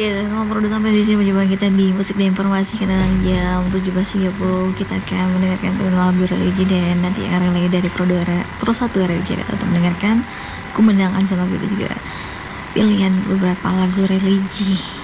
Ya, ngobrol udah sampai di sini mencoba kita di musik dan informasi karena jam 17.30 kita akan mendengarkan lagu religi dan nanti yang relay dari Pro 1 religi untuk mendengarkan kemenangan sama juga pilihan beberapa lagu religi.